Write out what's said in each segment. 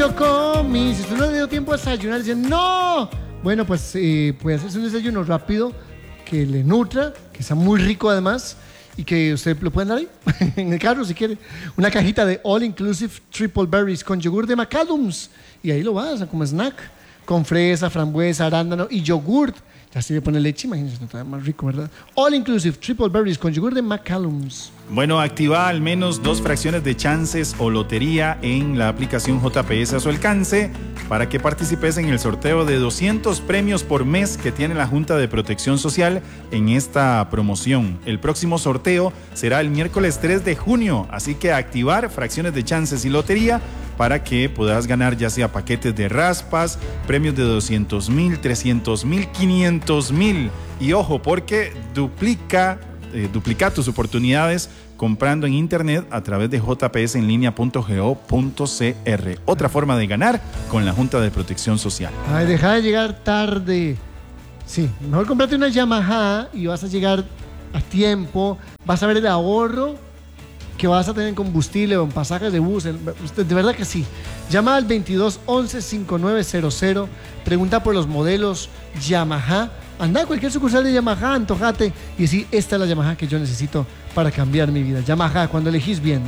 Comi, si usted no le dio tiempo a desayunar, dice no. Bueno, pues puede hacerse un desayuno rápido que le nutra, que sea muy rico además y que usted lo puede dar ahí en el carro si quiere. Una cajita de All Inclusive Triple Berries con yogur de McAdams y ahí lo vas a como snack con fresa, frambuesa, arándano y yogurt. Ya si le pone leche, imagínense, no está más rico, ¿verdad? All Inclusive Triple Berries con yogur de McCallum's. Bueno, activa al menos 2 fracciones de chances o lotería en la aplicación JPS a su alcance para que participes en el sorteo de 200 premios por mes que tiene la Junta de Protección Social en esta promoción. El próximo sorteo será el miércoles 3 de junio, así que activar fracciones de chances y lotería para que puedas ganar ya sea paquetes de raspas, premios de 200,000, 300,000, 500,000. Y ojo, porque duplica tus oportunidades comprando en internet a través de jpsenlinea.go.cr. Otra forma de ganar con la Junta de Protección Social. Ay, deja de llegar tarde. Sí, mejor comprate una Yamaha y vas a llegar a tiempo. Vas a ver el ahorro que vas a tener en combustible o en pasajes de bus. De verdad que sí. Llama al 2211-5900. Pregunta por los modelos Yamaha. Anda a cualquier sucursal de Yamaha, antojate y decir, esta es la Yamaha que yo necesito para cambiar mi vida. Yamaha, cuando elegís bien.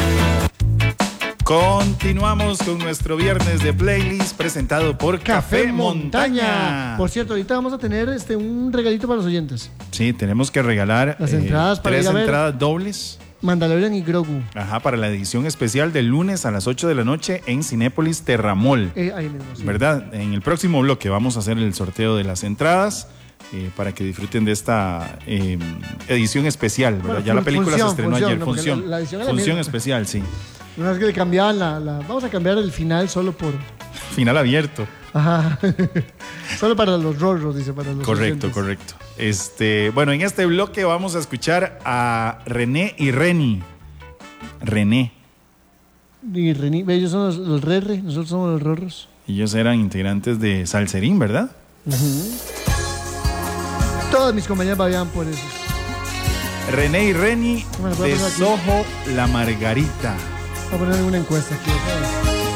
Continuamos con nuestro viernes de playlist presentado por Café Montaña. Por cierto, ahorita vamos a tener un regalito para los oyentes. Sí, tenemos que regalar las entradas para 3 entradas dobles. Mandalorian y Grogu. Ajá, para la edición especial del lunes a las 8 de la noche en Cinépolis Terramol. Ahí mismo, sí. ¿Verdad? En el próximo bloque vamos a hacer el sorteo de las entradas para que disfruten de esta edición especial, ¿verdad? Bueno, ya la película se estrenó ayer. No, función especial, sí. Una vez que le cambiaban vamos a cambiar el final solo por... Final abierto. Ajá. Solo para los rorros, dice, para los Correcto. Bueno, en este bloque vamos a escuchar a René y Reni. René. Y Reni, ellos son los Rerre, nosotros somos los rorros. Ellos eran integrantes de Salserín, ¿verdad? Todas mis compañeras vayan por eso. René y Reni de Soho La Margarita. Voy a poner una encuesta aquí, ¿sabes?